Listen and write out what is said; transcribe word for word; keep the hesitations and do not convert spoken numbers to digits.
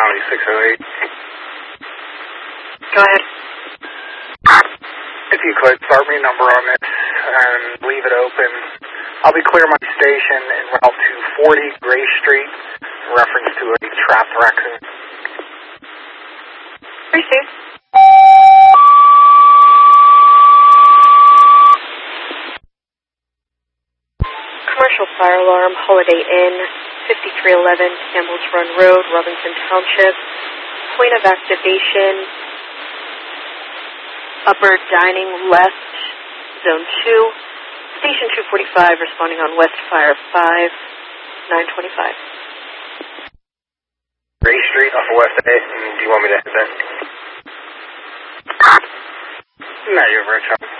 County six oh eight. Go ahead. If you could, start me number on this and leave it open. I'll be clear my station en route to forty Gray Street in reference to a trapped raccoon. Received. Commercial fire alarm, Holiday Inn, fifty-three eleven Campbell's Run Road, Robinson Township. Point of activation, upper dining left, zone two. Station two forty-five responding on West Fire five, nine twenty-five. Gray Street off of West eight, and do you want me to hit that? No, you're very